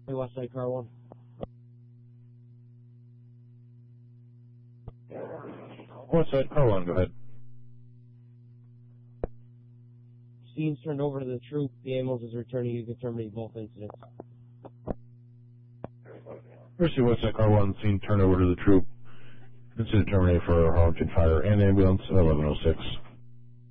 Hey, Westside Car 1. Westside Car 1, go ahead. Scene's turned over to the troop. The ambulance is returning. You can terminate both incidents. Mercy, Westside Car 1, scene turned over to the troop. Incident terminated for Harlingen Fire and ambulance at 11:06.